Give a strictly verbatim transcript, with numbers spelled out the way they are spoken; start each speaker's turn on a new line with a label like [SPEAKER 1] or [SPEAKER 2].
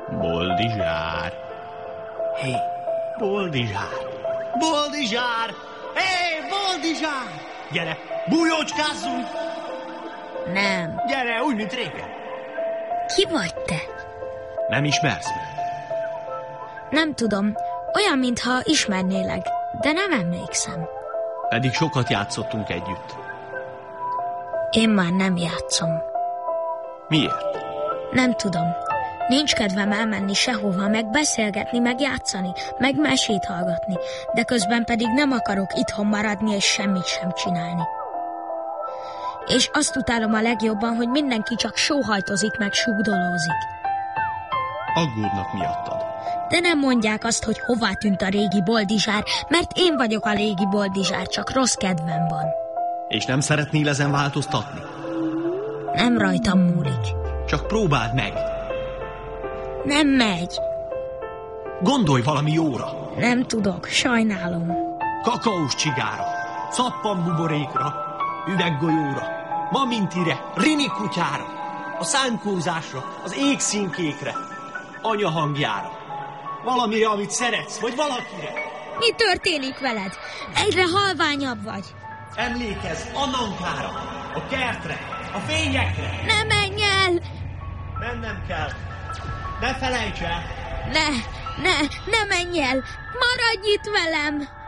[SPEAKER 1] Boldizsár. Hé, hey, Boldizsár. Boldizsár! Hé, hey, Boldizsár! Gyere, bújócskázzunk!
[SPEAKER 2] Nem.
[SPEAKER 1] Gyere, úgy, mint régen.
[SPEAKER 2] Ki vagy te?
[SPEAKER 1] Nem ismersz meg?
[SPEAKER 2] Nem tudom. Olyan, mintha ismernélek, de nem emlékszem.
[SPEAKER 1] Pedig sokat játszottunk együtt.
[SPEAKER 2] Én már nem játszom.
[SPEAKER 1] Miért?
[SPEAKER 2] Nem tudom. Nincs kedvem elmenni sehova, meg beszélgetni, meg játszani, meg mesét hallgatni, de közben pedig nem akarok itthon maradni és semmit sem csinálni. És azt utálom a legjobban, hogy mindenki csak sóhajtozik, meg sugdolózik.
[SPEAKER 1] Aggódnak miattad.
[SPEAKER 2] De nem mondják azt, hogy hová tűnt a régi Boldizsár, mert én vagyok a régi Boldizsár, csak rossz kedvem van.
[SPEAKER 1] És nem szeretnél ezen változtatni?
[SPEAKER 2] Nem rajtam múlik.
[SPEAKER 1] Csak próbáld meg.
[SPEAKER 2] Nem megy.
[SPEAKER 1] Gondolj valami jóra.
[SPEAKER 2] Nem tudok, sajnálom.
[SPEAKER 1] Kakaós csigára, szappanbuborékra, üveggolyóra, mamintire, rini kutyára, a szánkózásra, az égszínkékre, anya hangjára. Valamire, amit szeretsz, vagy valakire.
[SPEAKER 2] Mi történik veled? Egyre halványabb vagy.
[SPEAKER 1] Emlékezz Annankára, a kertre, a fényekre.
[SPEAKER 2] Ne menj el!
[SPEAKER 1] Mennem kell. Ne felejts el.
[SPEAKER 2] Ne, ne, ne menj el! Maradj itt velem!